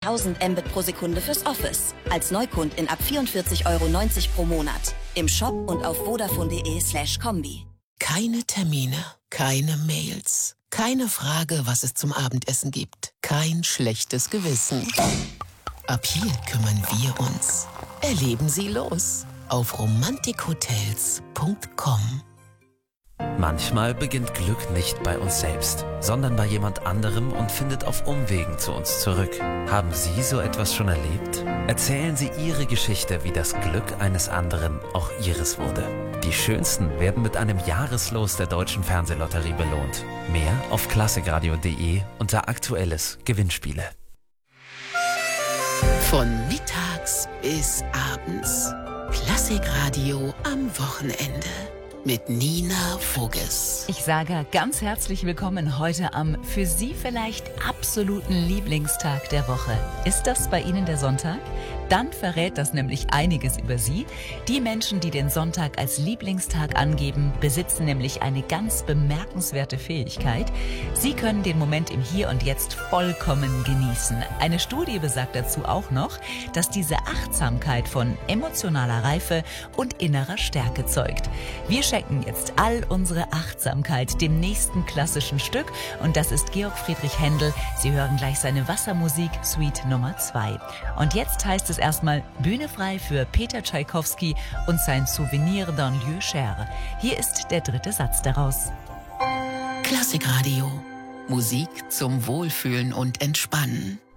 1000 Mbit pro Sekunde fürs Office. Als Neukundin ab 44,90 € pro Monat. Im Shop und auf vodafone.de/kombi. Keine Termine, keine Mails, keine Frage, was es zum Abendessen gibt. Kein schlechtes Gewissen. Ab hier kümmern wir uns. Erleben Sie los auf romantikhotels.com. Manchmal beginnt Glück nicht bei uns selbst, sondern bei jemand anderem und findet auf Umwegen zu uns zurück. Haben Sie so etwas schon erlebt? Erzählen Sie Ihre Geschichte, wie das Glück eines anderen auch Ihres wurde. Die Schönsten werden mit einem Jahreslos der Deutschen Fernsehlotterie belohnt. Mehr auf klassikradio.de unter Aktuelles Gewinnspiele. Von mittags bis abends. Klassikradio am Wochenende. Mit Nina Voges. Ich sage ganz herzlich willkommen heute am für Sie vielleicht absoluten Lieblingstag der Woche. Ist das bei Ihnen der Sonntag? Dann verrät das nämlich einiges über Sie. Die Menschen, die den Sonntag als Lieblingstag angeben, besitzen nämlich eine ganz bemerkenswerte Fähigkeit. Sie können den Moment im Hier und Jetzt vollkommen genießen. Eine Studie besagt dazu auch noch, dass diese Achtsamkeit von emotionaler Reife und innerer Stärke zeugt. Wir schenken jetzt all unsere Achtsamkeit dem nächsten klassischen Stück und das ist Georg Friedrich Händel. Sie hören gleich seine Wassermusik, Suite Nummer 2. Und jetzt heißt es erstmal Bühne frei für Peter Tschaikowski und sein Souvenir d'un lieu cher. Hier ist der dritte Satz daraus. Klassikradio. Musik zum Wohlfühlen und Entspannen.